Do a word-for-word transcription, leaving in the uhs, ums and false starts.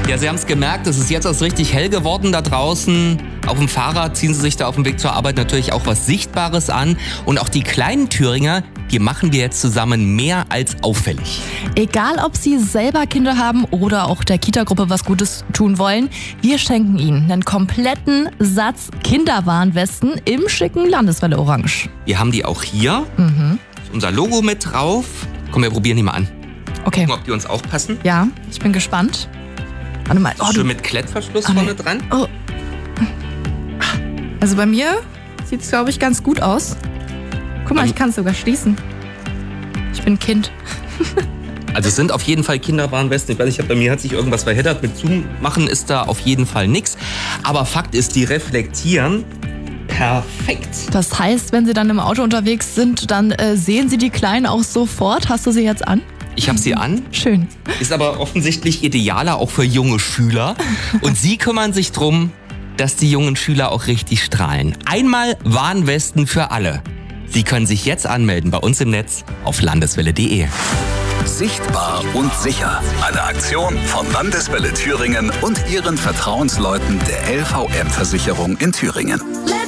Ja, Sie haben es gemerkt, es ist jetzt erst richtig hell geworden da draußen. Auf dem Fahrrad ziehen Sie sich da auf dem Weg zur Arbeit natürlich auch was Sichtbares an. Und auch die kleinen Thüringer, die machen wir jetzt zusammen mehr als auffällig. Egal, ob Sie selber Kinder haben oder auch der Kita-Gruppe was Gutes tun wollen, wir schenken Ihnen einen kompletten Satz Kinderwarnwesten im schicken Landeswelle Orange. Wir haben die auch hier. Mhm. Ist unser Logo mit drauf. Komm, wir probieren die mal an. Okay. Gucken, ob die uns auch passen. Ja, ich bin gespannt. Warte mal. Oh, Schön du, mit Klettverschluss Ah, vorne nee. dran. oh. Also bei mir sieht es, glaube ich, ganz gut aus. Guck mal, Ähm. ich kann es sogar schließen. Ich bin Kind. Also es sind auf jeden Fall Kinderwarnwesten. Ich weiß nicht, bei mir hat sich irgendwas verheddert. Mit Zumachen ist da auf jeden Fall nichts. Aber Fakt ist, die reflektieren perfekt. Das heißt, wenn Sie dann im Auto unterwegs sind, dann äh, sehen Sie die Kleinen auch sofort. Hast du sie jetzt an? Ich habe sie an, Schön. ist aber offensichtlich idealer auch für junge Schüler. Und sie kümmern sich drum, dass die jungen Schüler auch richtig strahlen. Einmal Warnwesten für alle. Sie können sich jetzt anmelden bei uns im Netz auf landeswelle punkt de. Sichtbar und sicher. Eine Aktion von Landeswelle Thüringen und ihren Vertrauensleuten der L V M-Versicherung in Thüringen.